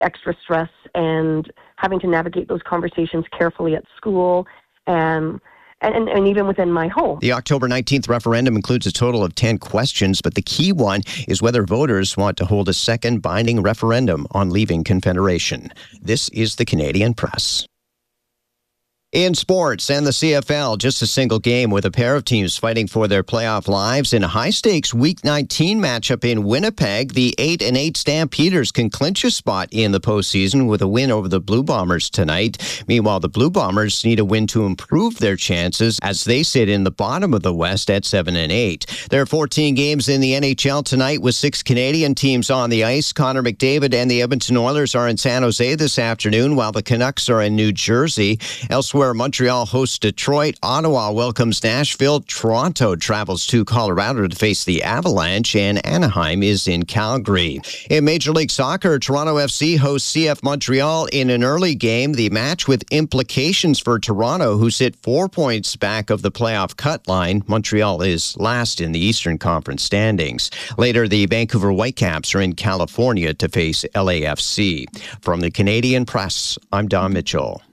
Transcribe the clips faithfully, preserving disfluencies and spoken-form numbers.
extra stress and having to navigate those conversations carefully at school and And, and even within my home. The October nineteenth referendum includes a total of ten questions, but the key one is whether voters want to hold a second binding referendum on leaving Confederation. This is the Canadian Press. In sports and the C F L, just a single game with a pair of teams fighting for their playoff lives. In a high-stakes Week nineteen matchup in Winnipeg, the eight and eight Stampeders can clinch a spot in the postseason with a win over the Blue Bombers tonight. Meanwhile, the Blue Bombers need a win to improve their chances as they sit in the bottom of the West at seven and eight. There are fourteen games in the N H L tonight with six Canadian teams on the ice. Connor McDavid and the Edmonton Oilers are in San Jose this afternoon, while the Canucks are in New Jersey. Elsewhere, where Montreal hosts Detroit, Ottawa welcomes Nashville, Toronto travels to Colorado to face the Avalanche, and Anaheim is in Calgary. In Major League Soccer, Toronto F C hosts C F Montreal in an early game, the match with implications for Toronto, who sit four points back of the playoff cut line. Montreal is last in the Eastern Conference standings. Later, the Vancouver Whitecaps are in California to face L A F C. From the Canadian Press, I'm Don Mitchell.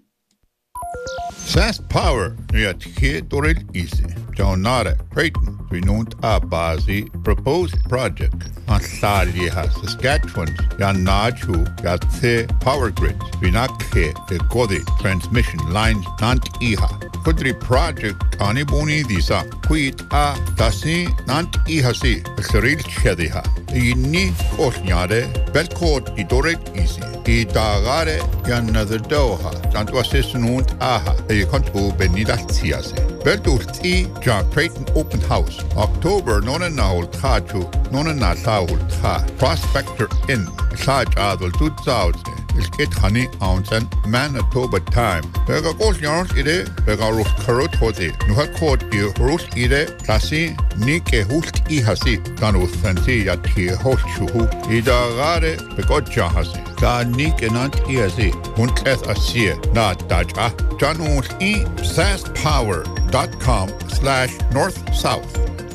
Sask Power at Dorel Easy. Jaunara Creighton, Renont Abazi, proposed project on Saliha, Saskatchewan, Yanachu, Yatse Power Grids, Vinakhe, the Godi transmission lines, Nant Iha. Kudri project Anibuni Disa, Quit A, Tasi, Nant Ihasi, Saril Shadiha. Inni Osnyare, Belcourt, Idoret Easy, Idagare, Yanather Doha, Santuasis Nunt Aha, a control Benidatiase. Beldusti, John Creighton Open House, October Nona Naul Tachu, Nona Nasaul Ta, Prospector Inn, Saj Adel Tutsaus, Ilkit Honey Ounce, Manitoba Time. Bega Gos Yarns Ide, Bega Rus Karot Hode, Nuhakot, Rus Ide, Tasi, Nike Hust Ihasi, Danus Fancy Yati Hoshu, Ida Gare, Begocha Hasi, Da Nik and Ant Ihasi, Hunteth Asia, Not Daja, Janus E. Sask Power. Dot com slash north south.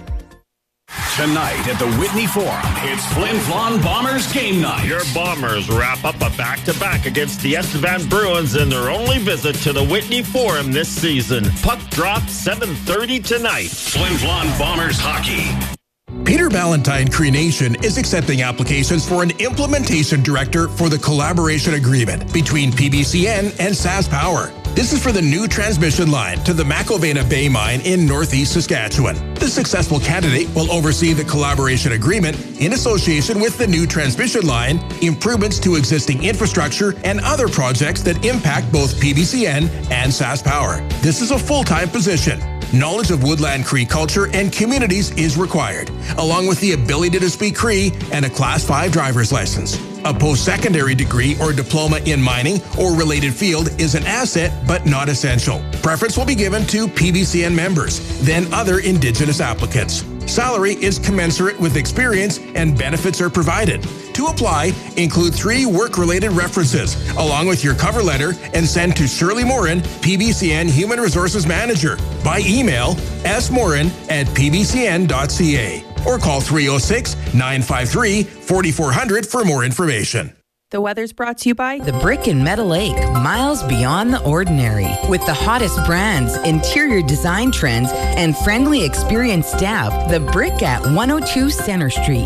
Tonight at the Whitney Forum, it's Flin Flon Bombers game night. Your Bombers wrap up a back-to-back against the Estevan Bruins in their only visit to the Whitney Forum this season. Puck drop seven thirty tonight. Flin Flon Bombers hockey. Peter Ballantyne Cree Nation is accepting applications for an implementation director for the collaboration agreement between P B C N and Sask Power. This is for the new transmission line to the McIlvena Bay Mine in northeast Saskatchewan. The successful candidate will oversee the collaboration agreement in association with the new transmission line, improvements to existing infrastructure, and other projects that impact both P B C N and Sask Power. This is a full-time position. Knowledge of Woodland Cree culture and communities is required, along with the ability to speak Cree and a Class five driver's license. A post-secondary degree or diploma in mining or related field is an asset but not essential. Preference will be given to P B C N members, then other Indigenous applicants. Salary is commensurate with experience and benefits are provided. To apply, include three work-related references, along with your cover letter, and send to Shirley Morin, P B C N Human Resources Manager, by email smorin at p b c n dot c a or call three oh six, nine five three, four four zero zero for more information. The weather's brought to you by The Brick in Meadow Lake, miles beyond the ordinary. With the hottest brands, interior design trends, and friendly, experienced staff, The Brick at one oh two Center Street.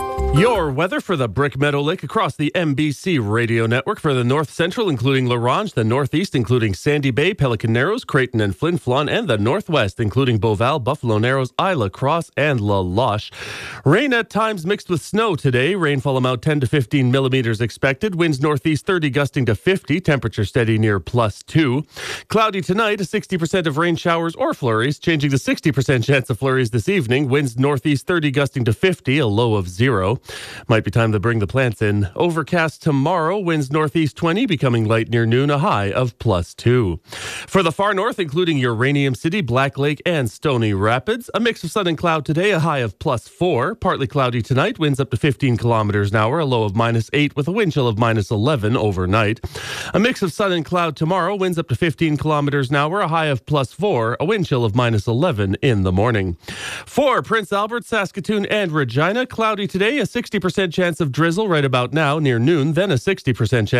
Your weather for the Brick Meadow Lake across the M B C radio network for the North Central, including La Ronge, the Northeast, including Sandy Bay, Pelican Narrows, Creighton and Flin Flon, and the Northwest, including Beauval, Buffalo Narrows, Isla Crosse, and La Loche. Rain at times mixed with snow today. Rainfall amount ten to fifteen millimeters expected. Winds northeast thirty gusting to fifty. Temperature steady near plus two. Cloudy tonight, a sixty percent of rain showers or flurries, changing to sixty percent chance of flurries this evening. Winds northeast thirty gusting to fifty, a low of zero. Might be time to bring the plants in. Overcast tomorrow, winds northeast twenty, becoming light near noon, a high of plus two. For the far north, including Uranium City, Black Lake, and Stony Rapids, a mix of sun and cloud today, a high of plus four. Partly cloudy tonight, winds up to fifteen kilometers an hour, a low of minus eight, with a wind chill of minus eleven overnight. A mix of sun and cloud tomorrow, winds up to fifteen kilometers an hour, a high of plus four, a wind chill of minus eleven in the morning. For Prince Albert, Saskatoon, and Regina, cloudy today, a sixty percent chance of drizzle right about now near noon, then a sixty percent chance